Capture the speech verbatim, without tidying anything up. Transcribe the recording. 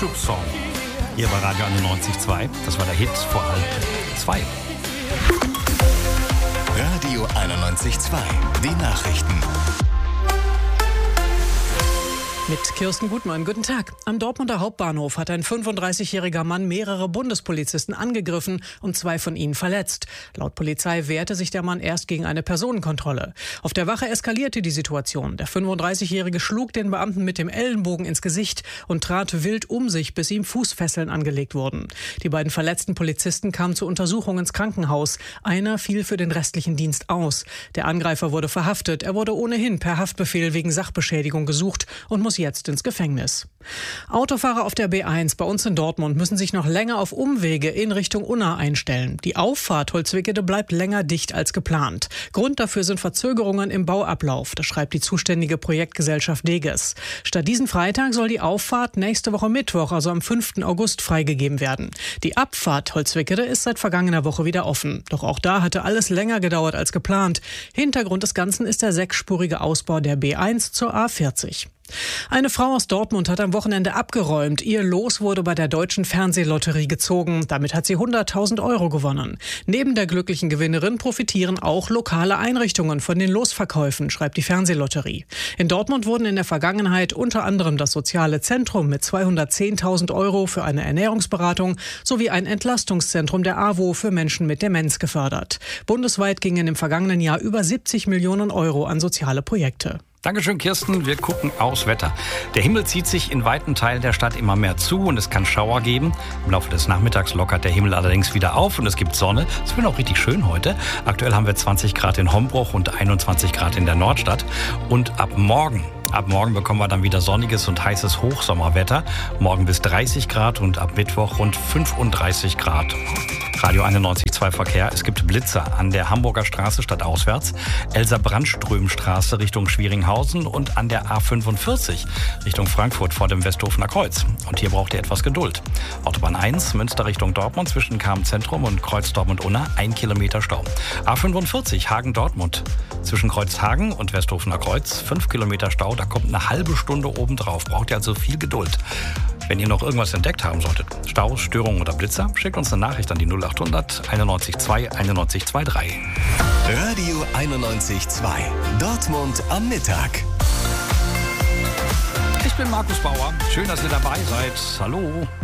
Clubsong. Hier bei Radio einundneunzig Komma zwei. Das war der Hit vor halb zwei. Radio einundneunzig Komma zwei. Die Nachrichten. Mit Kirsten Gutmann, guten Tag. Am Dortmunder Hauptbahnhof hat ein fünfunddreißigjähriger Mann mehrere Bundespolizisten angegriffen und zwei von ihnen verletzt. Laut Polizei wehrte sich der Mann erst gegen eine Personenkontrolle. Auf der Wache eskalierte die Situation. Der fünfunddreißigjährige schlug den Beamten mit dem Ellenbogen ins Gesicht und trat wild um sich, bis ihm Fußfesseln angelegt wurden. Die beiden verletzten Polizisten kamen zur Untersuchung ins Krankenhaus. Einer fiel für den restlichen Dienst aus. Der Angreifer wurde verhaftet. Er wurde ohnehin per Haftbefehl wegen Sachbeschädigung gesucht und muss jetzt ins Gefängnis. Autofahrer auf der B eins bei uns in Dortmund müssen sich noch länger auf Umwege in Richtung Unna einstellen. Die Auffahrt Holzwickede bleibt länger dicht als geplant. Grund dafür sind Verzögerungen im Bauablauf. Das schreibt die zuständige Projektgesellschaft Deges. Statt diesen Freitag soll die Auffahrt nächste Woche Mittwoch, also am fünften August, freigegeben werden. Die Abfahrt Holzwickede ist seit vergangener Woche wieder offen. Doch auch da hatte alles länger gedauert als geplant. Hintergrund des Ganzen ist der sechsspurige Ausbau der B eins zur A vierzig. Eine Frau aus Dortmund hat am Wochenende abgeräumt. Ihr Los wurde bei der Deutschen Fernsehlotterie gezogen. Damit hat sie hunderttausend Euro gewonnen. Neben der glücklichen Gewinnerin profitieren auch lokale Einrichtungen von den Losverkäufen, schreibt die Fernsehlotterie. In Dortmund wurden in der Vergangenheit unter anderem das Soziale Zentrum mit zweihundertzehntausend Euro für eine Ernährungsberatung sowie ein Entlastungszentrum der A W O für Menschen mit Demenz gefördert. Bundesweit gingen im vergangenen Jahr über siebzig Millionen Euro an soziale Projekte. Dankeschön, Kirsten. Wir gucken aufs Wetter. Der Himmel zieht sich in weiten Teilen der Stadt immer mehr zu und es kann Schauer geben. Im Laufe des Nachmittags lockert der Himmel allerdings wieder auf und es gibt Sonne. Es wird auch richtig schön heute. Aktuell haben wir zwanzig Grad in Hombruch und einundzwanzig Grad in der Nordstadt. Und ab morgen Ab morgen bekommen wir dann wieder sonniges und heißes Hochsommerwetter. Morgen bis dreißig Grad und ab Mittwoch rund fünfunddreißig Grad. Radio einundneunzig Komma zwei Verkehr. Es gibt Blitzer an der Hamburger Straße stadtauswärts, Elsa-Brandström-Straße Richtung Schwieringhausen und an der A fünfundvierzig Richtung Frankfurt vor dem Westhofener Kreuz. Und hier braucht ihr etwas Geduld. Autobahn eins, Münster Richtung Dortmund zwischen Cham-Zentrum und Kreuz Dortmund-Unna, ein Kilometer Stau. A fünfundvierzig Hagen-Dortmund zwischen Kreuzhagen und Westhofener Kreuz, fünf Kilometer Stau. Da kommt eine halbe Stunde obendrauf. Braucht ihr also viel Geduld. Wenn ihr noch irgendwas entdeckt haben solltet, Staus, Störungen oder Blitzer, schickt uns eine Nachricht an die null achthundert einundneunzig zwei einundneunzig zweiunddreißig. Radio einundneunzig Komma zwei. Dortmund am Mittag. Ich bin Markus Bauer. Schön, dass ihr dabei seid. Hallo.